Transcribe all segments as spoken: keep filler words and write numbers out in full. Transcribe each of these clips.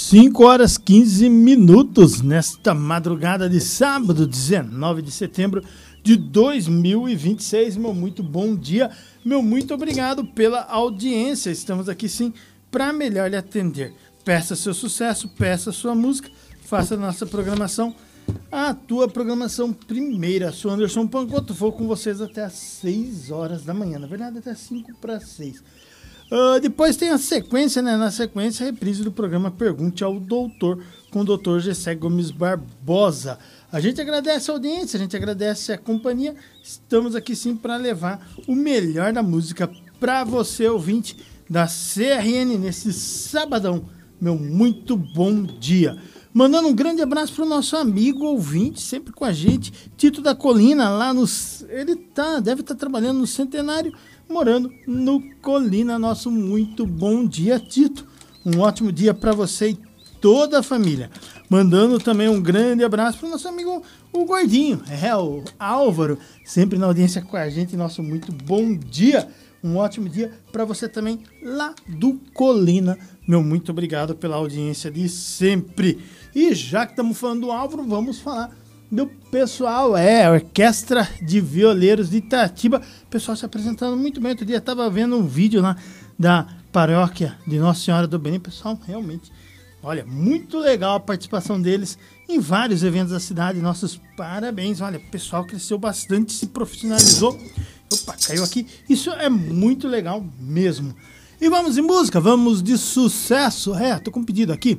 cinco horas quinze minutos nesta madrugada de sábado, dezenove de setembro de dois mil e vinte e seis. Meu muito bom dia, meu muito obrigado pela audiência. Estamos aqui sim para melhor lhe atender. Peça seu sucesso, peça sua música, faça a nossa programação, a tua programação primeira. Sou Anderson Pancoto, vou com vocês até às seis horas da manhã, na verdade até cinco para seis. Uh, depois tem a sequência, né? Na sequência, a reprise do programa Pergunte ao Doutor, com o doutor Gessé Gomes Barbosa. A gente agradece a audiência, a gente agradece a companhia. Estamos aqui sim para levar o melhor da música para você, ouvinte da C R N, nesse sabadão. Meu muito bom dia. Mandando um grande abraço para o nosso amigo ouvinte, sempre com a gente, Tito da Colina, lá nos... Ele tá, deve estar tá trabalhando no Centenário, morando no Colina. Nosso muito bom dia, Tito. Um ótimo dia para você e toda a família. Mandando também um grande abraço para o nosso amigo o Gordinho, é o Álvaro, sempre na audiência com a gente. Nosso muito bom dia. Um ótimo dia para você também lá do Colina. Meu muito obrigado pela audiência de sempre. E já que estamos falando do Álvaro, vamos falar do pessoal, é, a Orquestra de Violeiros de Itatiba. O pessoal se apresentando muito bem. Outro dia estava vendo um vídeo lá da paróquia de Nossa Senhora do Belém. Pessoal, realmente, olha, muito legal a participação deles em vários eventos da cidade. Nossos parabéns. Olha, o pessoal cresceu bastante, se profissionalizou. Opa, caiu aqui. Isso é muito legal mesmo. E vamos em música, vamos de sucesso. É, tô com um pedido aqui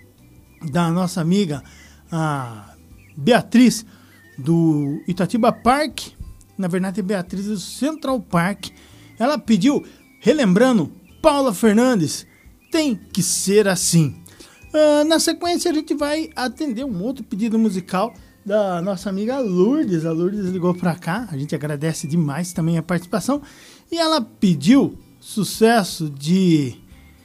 da nossa amiga a Beatriz do Itatiba Park. Na verdade é Beatriz do Central Park. Ela pediu, relembrando, Paula Fernandes, Tem Que Ser Assim. Uh, na sequência a gente vai atender um outro pedido musical da nossa amiga Lourdes. A Lourdes ligou pra cá, a gente agradece demais também a participação. E ela pediu sucesso de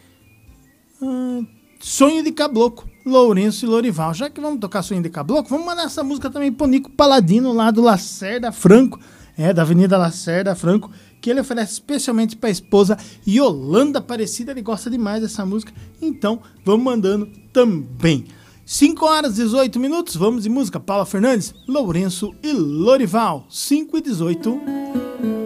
uh, Sonho de Caboclo, Lourenço e Lorival. Já que vamos tocar Sonho de Caboclo, vamos mandar essa música também pro Nico Paladino, lá do Lacerda Franco, é, da Avenida Lacerda Franco, que ele oferece especialmente para a esposa Yolanda Aparecida. Ele gosta demais dessa música, então vamos mandando também. cinco horas e dezoito minutos, vamos de música. Paula Fernandes, Lourenço e Lorival, cinco e dezoito.